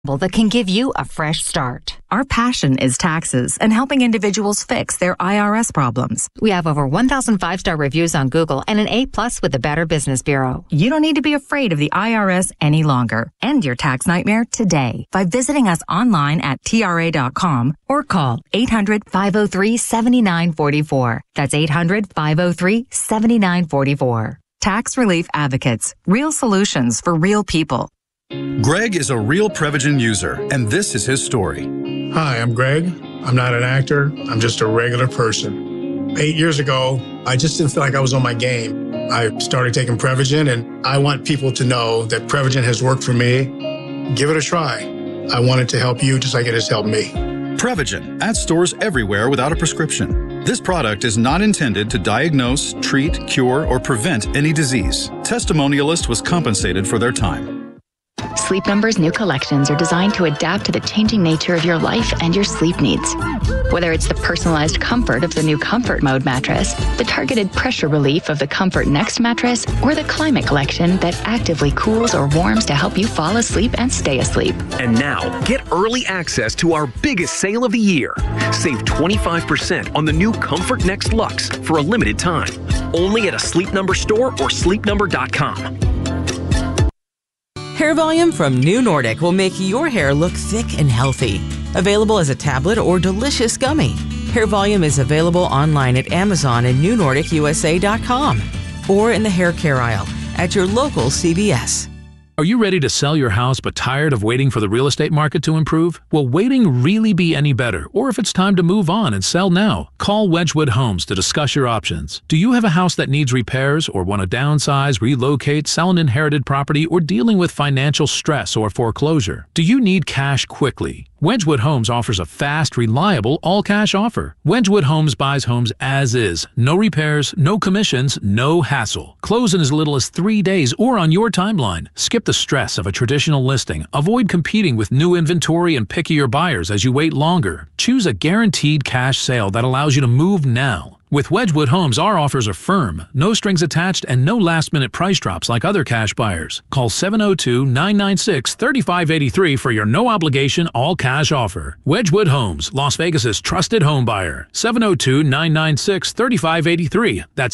that can give you a fresh start. Our passion is taxes and helping individuals fix their IRS problems. We have over 1,000 5-star reviews on Google and an A+ with the Better Business Bureau. You don't need to be afraid of the IRS any longer. End your tax nightmare today by visiting us online at TRA.com or call 800-503-7944. That's 800-503-7944. Tax Relief Advocates. Real solutions for real people. Greg is a real Prevagen user, and this is his story. Hi, I'm Greg. I'm not an actor. I'm just a regular person. 8 years ago, I just didn't feel like I was on my game. I started taking Prevagen, and I want people to know that Prevagen has worked for me. Give it a try. I want it to help you just like it has helped me. Prevagen, at stores everywhere without a prescription. This product is not intended to diagnose, treat, cure, or prevent any disease. Testimonialist was compensated for their time. Sleep Number's new collections are designed to adapt to the changing nature of your life and your sleep needs. Whether it's the personalized comfort of the new Comfort Mode mattress, the targeted pressure relief of the Comfort Next mattress, or the Climate Collection that actively cools or warms to help you fall asleep and stay asleep. And now, get early access to our biggest sale of the year. Save 25% on the new Comfort Next Luxe for a limited time. Only at a Sleep Number store or sleepnumber.com. Hair Volume from New Nordic will make your hair look thick and healthy. Available as a tablet or delicious gummy. Hair Volume is available online at Amazon and NewNordicUSA.com or in the hair care aisle at your local CVS. Are you ready to sell your house but tired of waiting for the real estate market to improve? Will waiting really be any better? Or if it's time to move on and sell now, call Wedgwood Homes to discuss your options. Do you have a house that needs repairs or want to downsize, relocate, sell an inherited property, or dealing with financial stress or foreclosure? Do you need cash quickly? Wedgwood Homes offers a fast, reliable, all-cash offer. Wedgwood Homes buys homes as is. No repairs, no commissions, no hassle. Close in as little as 3 days or on your timeline. Skip the stress of a traditional listing. Avoid competing with new inventory and pickier buyers as you wait longer. Choose a guaranteed cash sale that allows you to move now. With Wedgwood Homes, our offers are firm, no strings attached, and no last-minute price drops like other cash buyers. Call 702-996-3583 for your no-obligation, all-cash offer. Wedgwood Homes, Las Vegas's trusted home buyer. 702-996-3583. That's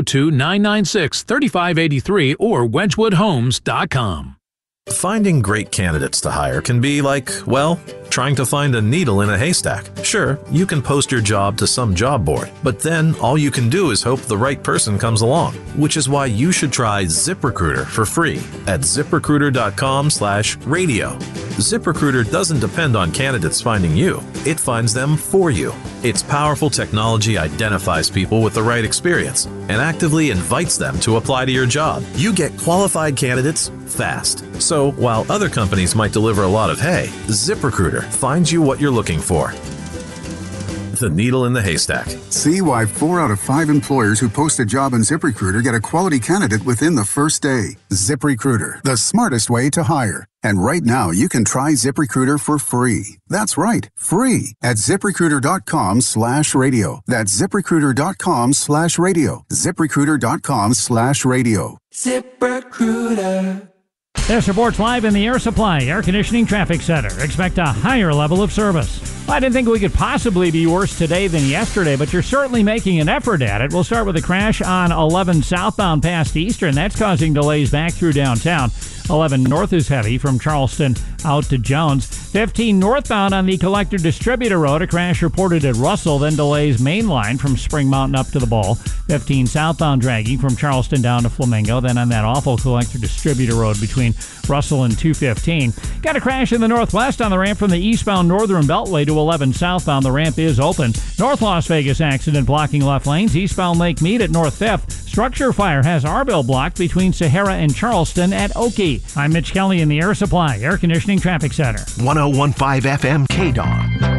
702-996-3583 or wedgwoodhomes.com. Finding great candidates to hire can be like, well, trying to find a needle in a haystack. Sure, you can post your job to some job board, but then all you can do is hope the right person comes along, which is why you should try ZipRecruiter for free at ZipRecruiter.com/radio. ZipRecruiter doesn't depend on candidates finding you. It finds them for you. Its powerful technology identifies people with the right experience and actively invites them to apply to your job. You get qualified candidates fast. So while other companies might deliver a lot of hay, ZipRecruiter finds you what you're looking for. The needle in the haystack. See why 4 out of 5 employers who post a job on ZipRecruiter get a quality candidate within the first day. ZipRecruiter, the smartest way to hire. And right now, you can try ZipRecruiter for free. That's right, free at ZipRecruiter.com/radio. That's ZipRecruiter.com/radio. ZipRecruiter.com/radio. ZipRecruiter. This reports live in the Air Supply Air Conditioning Traffic Center. Expect a higher level of service. I didn't think we could possibly be worse today than yesterday, but you're certainly making an effort at it. We'll start with a crash on 11 southbound past Eastern. That's causing delays back through downtown. 11 north is heavy from Charleston out to Jones. 15 northbound on the Collector Distributor Road. A crash reported at Russell, then delays main line from Spring Mountain up to the Ball. 15 southbound dragging from Charleston down to Flamingo. Then on that awful Collector Distributor Road between Russell and 215. Got a crash in the northwest on the ramp from the eastbound Northern Beltway to 11 southbound. The ramp is open. North Las Vegas accident blocking left lanes. Eastbound Lake Mead at North 5th. Structure fire has Arville blocked between Sahara and Charleston at Oakey. I'm Mitch Kelly in the Air Supply Air Conditioning Traffic Center. 1015 FM KDON.